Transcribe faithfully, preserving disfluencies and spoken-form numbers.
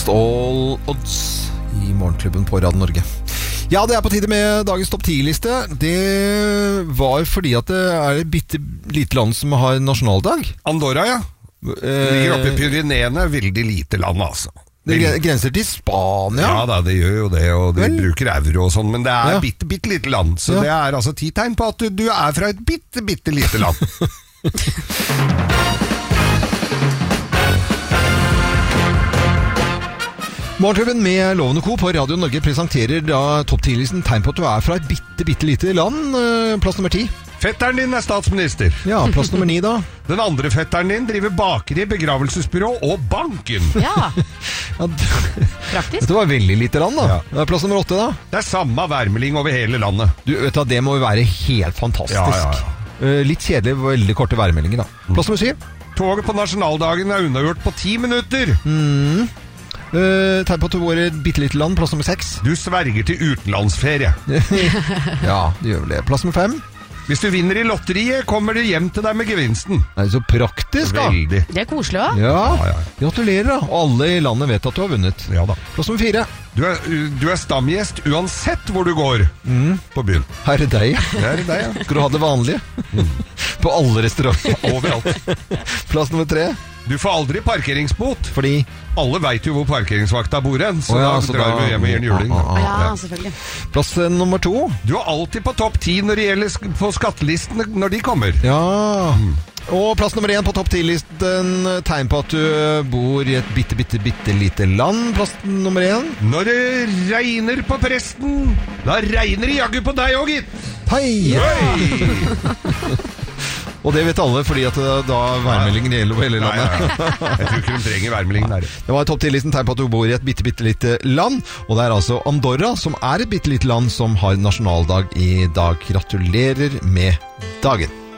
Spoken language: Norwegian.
Against All Odds i Morgenklubben på Radio Norge. Ja, det er på tide med dagens topp ti-liste. Det var fordi at det er et bitte lite land som har nasjonaldag. Andorra, ja. Det ligger oppe i Pyreneene, veldig lite land, altså. Det grenser til Spania. Ja da, det gjør jo det, og de Vel? bruker euro og sånn, men det er Ja. bitte, bitte lite land, så Ja. det er altså ti tegn på at du, du er fra et bitte, bitte lite land. Morgenklubben med Loven og Co. på Radio Norge presenterer da topp ti-listen tegn på at du er fra et bitte, bitte lite land. Eh, Plass nummer ti. Fetteren din er statsminister. Ja, plass nummer ni da. Den andre fetteren din driver bakeri, begravelsesbyrå og banken. Ja, Ja, d- praktisk. dette var veldig lite land da. Ja. Ja, plass nummer åtte da. Det er samme værmelding over hele landet. Du vet du, det må jo være helt fantastisk. Ja, ja, ja. Eh, Litt kjedelig, veldig korte værmeldinger da. Plass nummer syv. Toget på nasjonaldagen er unnagjort på ti minutter. Uh, tegn på at du bor i et bitte lite land. Plass nummer seks. Du sverger til utenlandsferie. Ja, det gjør vel det. Plass nummer fem. Hvis du vinner i lotteriet, kommer det hjem til deg med gevinsten. Det er så praktisk da. Veldig. Det er koselig også. Ja, Ja, ja, ja. gratulerer da. Og alle i landet vet at du har vunnet. Ja da. Plass nummer fire. Du er, du er stamgjest uansett hvor du går på byen. Her er deg. Det er deg, ja. Skal du ha det vanlige? På alle restauranter. Overalt. Plass nummer tre. Du får aldri parkeringsbot. Fordi Alle vet jo hvor parkeringsvakta bor hen, så Å ja, da så drar da- vi hjem og gir en juling. Ah, ah, Ja, selvfølgelig. Plass eh, nummer to. Du er alltid på topp ti når det gjelder sk- på skattelistene når de kommer. Ja. Og plass nummer én på topp ti-listen. Tegn på at du bor i et bitte, bitte, bitte lite land. Plass nummer én. Når det regner på presten, da regner det jaggu på deg òg, gitt. Hei! Og det vet alle, fordi at det, da værmeldingen gjelder over hele Nei, ja, landet. ja. Jeg tror ikke de trenger værmelding der. Det var topp ti-listen tegn på at du bor i et bitte, bitte lite land. Og det er altså Andorra, som er et bitte lite land, som har nasjonaldag i dag. Gratulerer med dagen.